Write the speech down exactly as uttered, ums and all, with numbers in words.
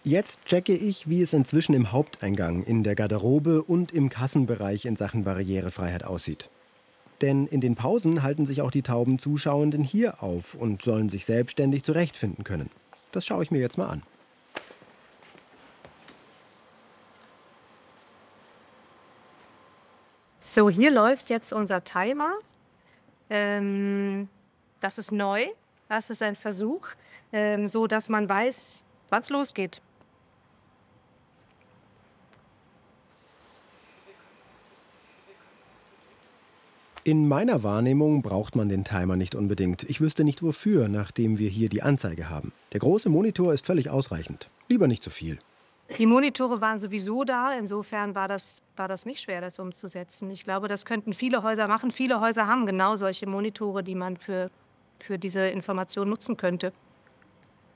Jetzt checke ich, wie es inzwischen im Haupteingang, in der Garderobe und im Kassenbereich in Sachen Barrierefreiheit aussieht. Denn in den Pausen halten sich auch die tauben Zuschauenden hier auf und sollen sich selbstständig zurechtfinden können. Das schaue ich mir jetzt mal an. So, hier läuft jetzt unser Timer. Ähm, das ist neu. Das ist ein Versuch, ähm, so dass man weiß, wann es losgeht. In meiner Wahrnehmung braucht man den Timer nicht unbedingt. Ich wüsste nicht wofür, nachdem wir hier die Anzeige haben. Der große Monitor ist völlig ausreichend. Lieber nicht zu viel. Die Monitore waren sowieso da. Insofern war das, war das nicht schwer, das umzusetzen. Ich glaube, das könnten viele Häuser machen. Viele Häuser haben genau solche Monitore, die man für, für diese Information nutzen könnte.